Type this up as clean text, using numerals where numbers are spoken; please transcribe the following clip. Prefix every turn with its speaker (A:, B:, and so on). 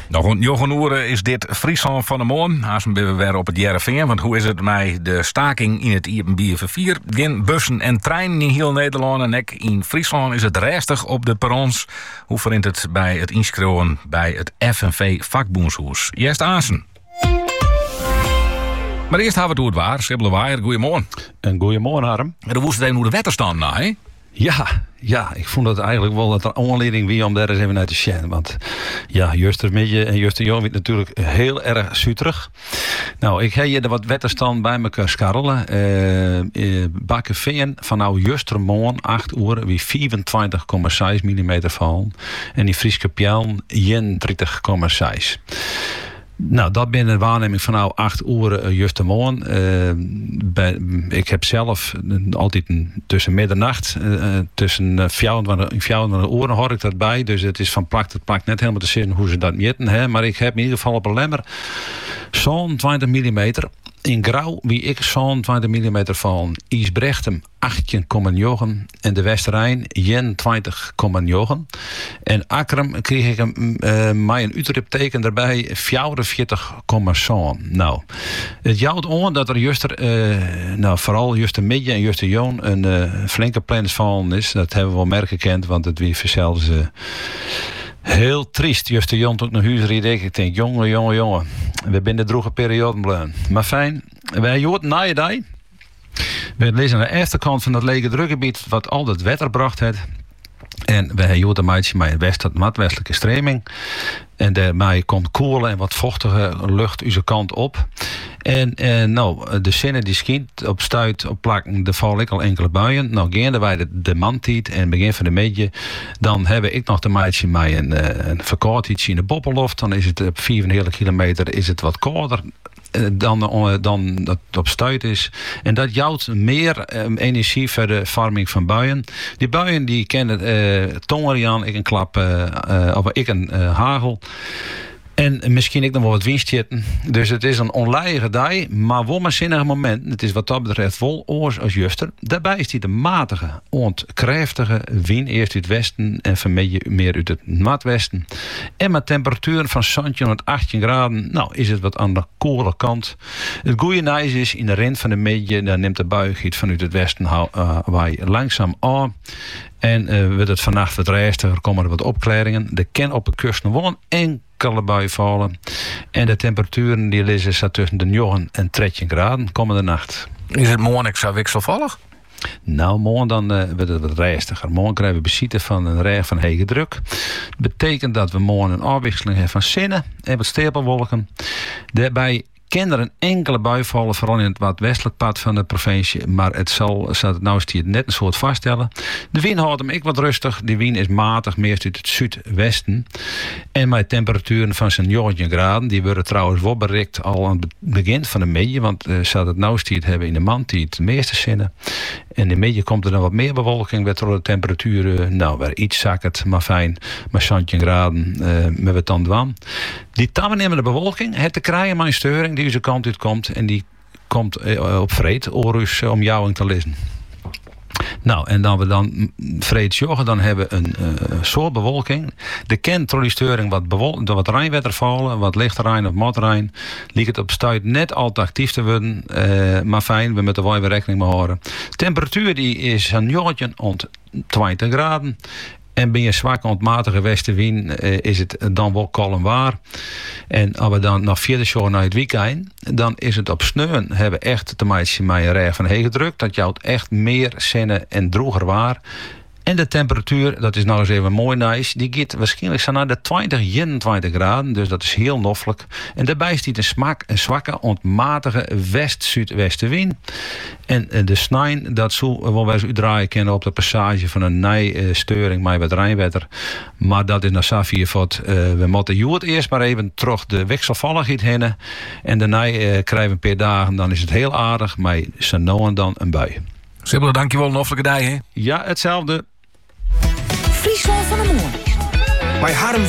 A: Nog een uur is dit Friesland van de Moon. Als we weer op het JRV. Want hoe is het met de staking in het IBM vervier? Geen bussen en treinen in heel Nederland. En ook in Friesland is het restig op de perrons. Hoe verint het bij het inschrijven bij het FNV Vakboenshuis? Eerst Azen. Maar eerst hebben we het hoe het waar. Sibylle Waaier, goeiemorgen.
B: En goeiemorgen, Harm.
A: En dan moest het even hoe de wetter staan, nou, hè?
B: Ja, ik vond het eigenlijk wel dat er aanleiding wie om daar eens even naar te zien. Want ja, Justermidje en Justerjoon werd natuurlijk heel erg zuterig. Nou, ik heb hier wat wetterstand bij elkaar scharrelen. Bakkeveen van nou Justermoon 8 uur wie 24,6 mm vallen. En die Frieske Pjeln 31,6. Nou, dat binnen de waarneming van nou 8 uur Justermoon. Ik heb zelf altijd tussen middernacht, tussen 24 uur hoor ik dat bij. Dus het is van plak tot plak net helemaal te zien hoe ze dat meten. Maar ik heb in ieder geval op een lemmer zo'n 20 mm. In Grauw wie ik zo'n 20 mm van Isbrechtem 18,9 en de Westerrijn 21,9. En Akrum kreeg ik mij een uitroepteken erbij 44,7. Nou, het jouwt aan dat er vooral Justermidje en Justerjoon een flinke plans van is. Dat hebben we wel merken gekend, want het wie verzelde ze. Heel triest. Juster Jont ook naar huis rieden. Ik denk, jongen. We zijn de droege periode blijven. Maar fijn. Wij hoort na je dag. We lezen aan de eerste kant van dat lege drukgebied wat al dat wetter bracht heeft. En wij hebben een meidje met een matwestelijke streming. En daarmee komt koelen en wat vochtige lucht onze kant op. En de zinnen die schiet op stuit, op plakken, er vallen ik al enkele buien. Nou, gaan wij de mandtijd en begin van de middag. Dan heb ik nog de meidje met een verkoudheid in de boppelloft. Dan is het op 4,5 kilometer is het wat kouder dan dat op stuit is. En dat jouwt meer energie voor de farming van buien. Die buien die kennen tongeriaan, ik een klap, of ik een hagel. En misschien ik nog wel wat winstjetten. Dus het is een onleidige dag, maar wel maar zinnige moment. Het is wat dat betreft vol oors als juster. Daarbij is die de matige, ontkräftige wind. Eerst uit het westen en vanmiddag meer uit het noordwesten. En met temperaturen van 18 graden. Nou, is het wat aan de koele kant. Het goede nieuws is, in de rand van de middag, dan neemt de buiigheid vanuit het westen wij langzaam aan. En wordt het vannacht wat rustiger, komen er wat opklaringen. De ken op de kust nog wel een enkele bui vallen. En de temperaturen die liggen tussen de 9 en 13 graden komende nacht.
A: Is het morgen zo wisselvallig?
B: Nou, morgen dan wordt het wat rustiger. Morgen krijgen we bezitten van een regen van hege druk. Dat betekent dat we morgen een afwisseling hebben van zinnen en wat stapelwolken. Daarbij kan er een enkele bui vallen, vooral in het wat westelijk pad van de provincie. Maar het zal nou net een soort vaststellen. De wind houdt hem wat rustig. De wind is matig, meest uit het zuidwesten. En met temperaturen van zo'n 19 graden. Die worden trouwens wel bereikt al aan het begin van de middag. Want zal het nou hebben in de maand die het meeste zinnen. En in de middag komt er dan wat meer bewolking. Werd de temperaturen weer iets zakkend, maar fijn. Maar 19 graden met wat dan dwan. Die toenemende bewolking heeft te krijgen met een storing die onze kant uit komt. En die komt op vreed oorus om jou te lezen. Nou, en dan we dan vreed joggen, dan hebben we een soort bewolking. De kent door die storing wat rijnwetter vallen, wat lichterrein of motrein. Liekt het op stuit net al te actief te worden. Maar fijn, we moeten er wel weer rekening mee houden. Temperatuur die is een jongetje rond 20 graden. En ben je zwak ontmatige westenwind, is het dan wel kalm waar. En als we dan nog verder show naar het weekend, dan is het op sneeuwen hebben echt te maken met een regen van hege druk. Dat jouwt echt meer zinnen en droeger waar. En de temperatuur, dat is nou eens even mooi nice, die gaat waarschijnlijk zo naar de 21 graden. Dus dat is heel noffelijk. En daarbij is die een zwakke, ontmatige west-zuidwestenwind. En de snijn, dat zal wel wel eens uitdraaien kennen op de passage van een nijsteuring met wat rijnwetter. Maar dat is naar Safiervot. We moeten het eerst maar even terug de wisselvalligheid heen. En daarna krijgen we een paar dagen, dan is het heel aardig, maar zo nou en dan een bui.
A: Sibylle, dankjewel. Een hoffelijke dag, hè?
B: Ja, hetzelfde.
C: Friesland van de Moon.
D: Bij Harm